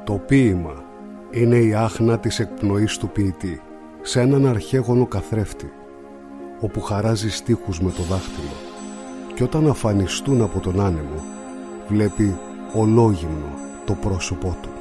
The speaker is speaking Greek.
Το ποίημα είναι η άχνα της εκπνοής του ποιητή σε έναν αρχαίγωνο καθρέφτη, όπου χαράζει στίχους με το δάχτυλο, και όταν αφανιστούν από τον άνεμο βλέπει ολόγυμνο το πρόσωπό του.